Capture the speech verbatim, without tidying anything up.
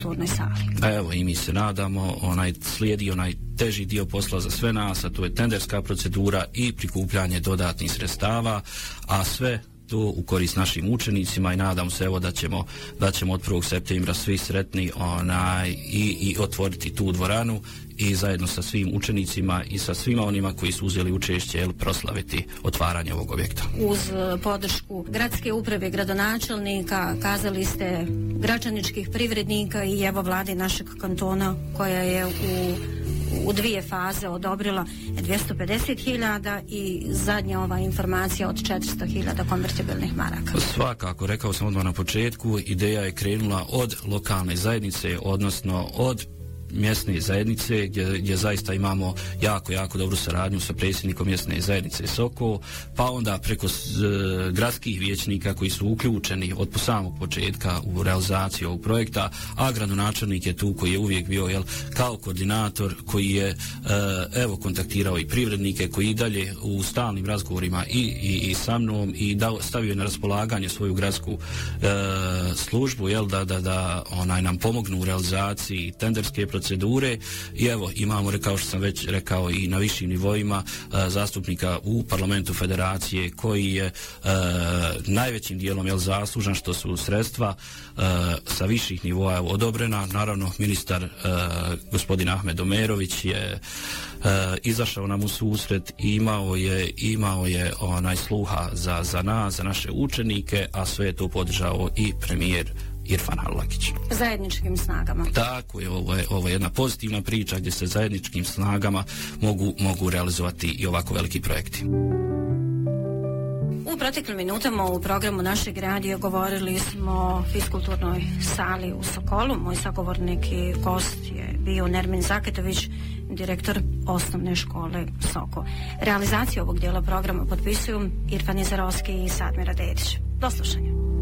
turnoj sali. Evo i mi se nadamo, onaj slijedi onaj teži dio posla za sve nas, a to je tenderska procedura i prikupljanje dodatnih sredstava, a sve to u korist našim učenicima i nadam se evo da ćemo da ćemo od prvog septembra svi sretni onaj i, i otvoriti tu dvoranu i zajedno sa svim učenicima i sa svima onima koji su uzeli učešće jel, proslaviti otvaranje ovog objekta. Uz podršku gradske uprave, gradonačelnika, kazali ste gračaničkih privrednika i evo vlade našeg kantona koja je u u dvije faze odobrila dvjesto pedeset hiljada i zadnja ova informacija od četiristo hiljada konvertibilnih maraka. Svakako, rekao sam odmah na početku, ideja je krenula od lokalne zajednice, odnosno od mjesne zajednice gdje, gdje zaista imamo jako, jako dobru saradnju sa predsjednikom mjesne zajednice Sokol, pa onda preko z, gradskih vijećnika koji su uključeni od samog početka u realizaciju ovog projekta, a gradonačelnik je tu koji je uvijek bio jel, kao koordinator koji je e, evo kontaktirao i privrednike koji i dalje u stalnim razgovorima i, i, i sa mnom i dao, stavio na raspolaganje svoju gradsku e, službu jel, da, da, da onaj nam pomognu u realizaciji tenderske procedure i evo imamo, kao što sam već rekao i na višim nivoima e, zastupnika u parlamentu federacije koji je e, najvećim dijelom jel, zaslužan što su sredstva e, sa viših nivoa odobrena. Naravno ministar e, gospodin Ahmed Omerović je e, izašao nam u susret i imao je, imao je onaj sluha za, za nas, za naše učenike, a sve je to podržao i premijer Irfan Halakić. Zajedničkim snagama. Tako je, ovo je, ovo je jedna pozitivna priča gdje se zajedničkim snagama mogu, mogu realizovati i ovako veliki projekti. U proteklim minutama u programu našeg radija govorili smo o fiskulturnoj sali u Sokolu. Moj sagovornik i gost je bio Nermin Zaketović, direktor osnovne škole Sokol. Realizaciju ovog dijela programa potpisuju Irfan Izarovski i Sadmira Dedić. Do slušanja.